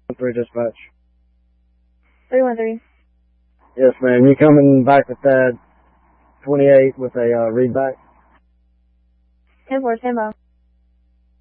3 dispatch. 313. Yes, ma'am. You coming back with that 28 with a readback? 10-4, stand by.